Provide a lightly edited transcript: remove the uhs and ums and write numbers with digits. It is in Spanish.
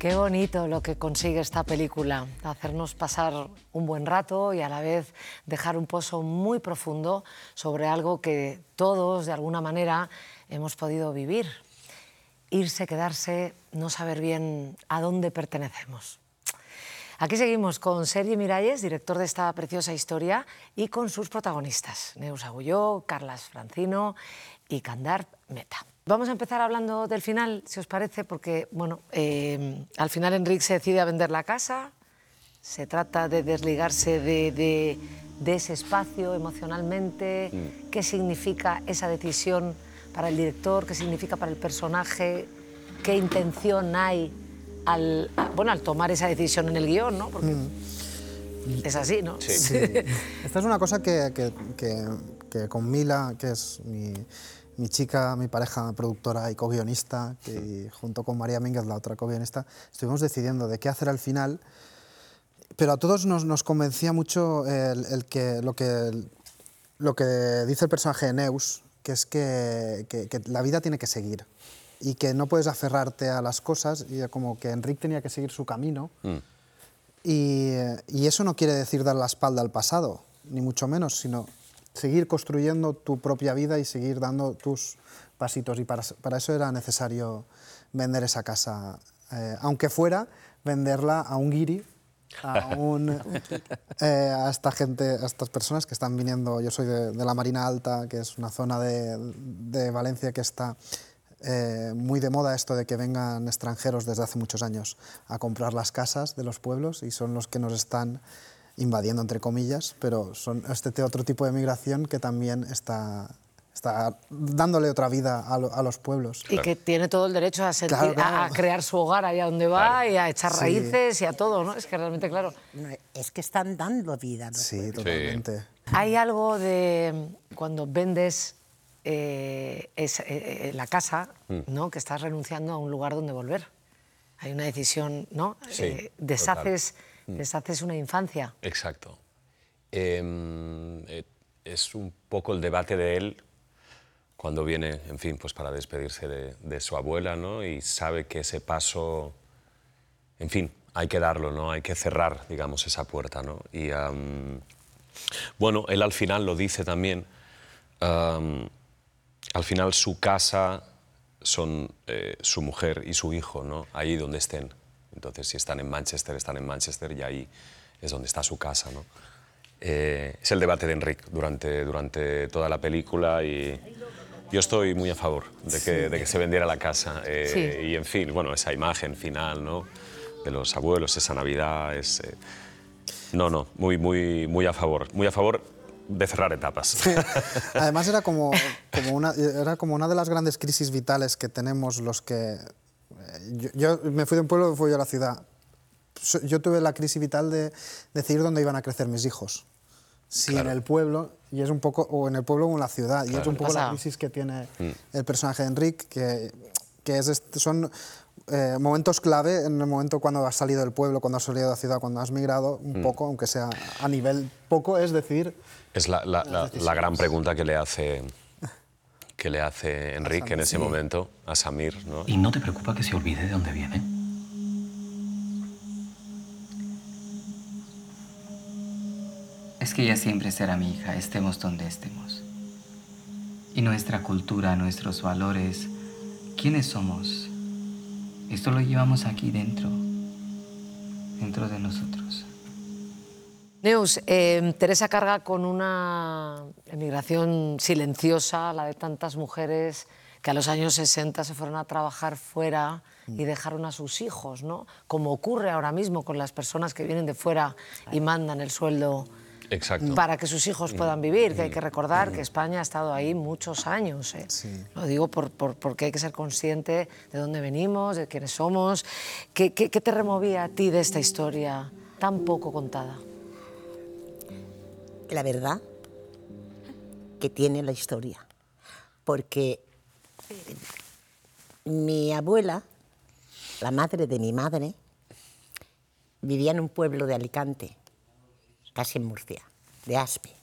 Qué bonito lo que consigue esta película, hacernos pasar un buen rato y a la vez dejar un pozo muy profundo sobre algo que todos, de alguna manera, hemos podido vivir. Irse, quedarse, no saber bien a dónde pertenecemos. Aquí seguimos con Sergi Miralles, director de esta preciosa historia, y con sus protagonistas, Neus Agulló, Carlas Francino y Candar Meta. Vamos a empezar hablando del final, si os parece, porque bueno, al final Enric se decide a vender la casa, se trata de desligarse de ese espacio emocionalmente. ¿Qué significa esa decisión para el director? ¿Qué significa para el personaje? ¿Qué intención hay al tomar esa decisión en el guión, ¿no? Porque es así, ¿no? Sí. Sí. Esta es una cosa que con Mila, que es mi chica, mi pareja productora y co-guionista, que junto con María Mínguez, la otra co-guionista, estuvimos decidiendo de qué hacer al final, pero a todos nos convencía mucho lo que dice el personaje de Neus, que es que la vida tiene que seguir y que no puedes aferrarte a las cosas, y como que Enric tenía que seguir su camino. Y eso no quiere decir dar la espalda al pasado, ni mucho menos, sino seguir construyendo tu propia vida y seguir dando tus pasitos. Y para eso era necesario vender esa casa, aunque fuera venderla a un guiri, a esta gente, a estas personas que están viniendo. Yo soy de la Marina Alta, que es una zona de Valencia que está muy de moda, esto de que vengan extranjeros desde hace muchos años a comprar las casas de los pueblos, y son los que nos están invadiendo, entre comillas, pero son este otro tipo de migración que también está dándole otra vida a los pueblos. Y que tiene todo el derecho a, Claro. a crear su hogar allá donde va, y a echar raíces y a todo, ¿no? Es que realmente, claro. Es que están dando vida. ¿No? Sí, totalmente. Hay algo de cuando vendes la casa, ¿no? Que estás renunciando a un lugar donde volver. Hay una decisión, ¿no? Sí, deshaces una infancia. Exacto. Es un poco el debate de él cuando viene, en fin, pues para despedirse de su abuela, ¿no? Y sabe que ese paso, en fin, hay que darlo, ¿no? Hay que cerrar, digamos, esa puerta, ¿no? Y bueno, él al final lo dice también. Al final su casa son su mujer y su hijo, ¿no? Ahí donde estén. Entonces, si están en Manchester y ahí es donde está su casa, ¿no? Es el debate de Enric durante toda la película, y yo estoy muy a favor de que se vendiera la casa. Y, en fin, bueno, esa imagen final, ¿no? De los abuelos, esa Navidad, es... muy a favor. Muy a favor de cerrar etapas. Sí. Además era como una de las grandes crisis vitales que tenemos los que... Yo me fui de un pueblo, me fui a la ciudad. Yo tuve la crisis vital de decidir dónde iban a crecer mis hijos. Si claro. En el pueblo, y es un poco, o en el pueblo o en la ciudad. Claro. Y es un poco la crisis que tiene el personaje de Enric, que son momentos clave en el momento cuando has salido del pueblo, cuando has salido de la ciudad, cuando has migrado, un poco, aunque sea a nivel poco, es decir... Es la gran pregunta que le hace Enric en ese momento a Samir, ¿no? ¿Y no te preocupa que se olvide de dónde viene? Es que ella siempre será mi hija, estemos donde estemos. Y nuestra cultura, nuestros valores, ¿quiénes somos? Esto lo llevamos aquí dentro de nosotros. Neus, Teresa carga con una emigración silenciosa, la de tantas mujeres que a los años 60 se fueron a trabajar fuera y dejaron a sus hijos, ¿no? Como ocurre ahora mismo con las personas que vienen de fuera y mandan el sueldo. Exacto. Para que sus hijos puedan vivir, que hay que recordar que España ha estado ahí muchos años. Sí. Lo digo porque hay que ser consciente de dónde venimos, de quiénes somos. ¿Qué te removía a ti de esta historia tan poco contada? La verdad que tiene la historia, porque mi abuela, la madre de mi madre, vivía en un pueblo de Alicante, casi en Murcia, de Aspe.